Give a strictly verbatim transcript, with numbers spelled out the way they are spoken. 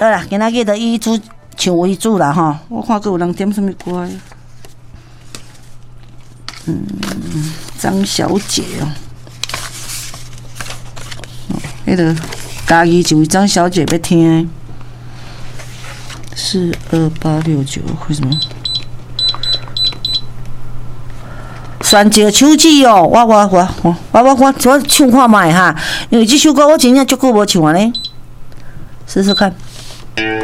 好啦，今仔日就以主唱为主啦吼。我看阁有人点什么歌？嗯，张小姐哦，哦，迄个家己一位张小姐要听的，四二八六九，为什么？选一个手指哦，我我我我我我我我唱看卖哈，因为这首歌我真正足久无唱啊咧，试试看。